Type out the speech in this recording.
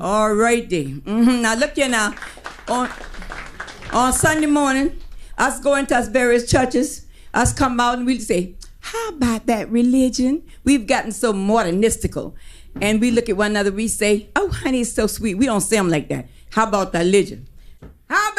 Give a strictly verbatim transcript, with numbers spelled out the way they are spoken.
All right, then. Mm-hmm. Now, look here now. On, on Sunday morning, us going to us various churches, us come out and we'll say, how about that religion? We've gotten so modernistical. And we look at one another, we say, oh, honey, it's so sweet. We don't say them like that. How about that religion?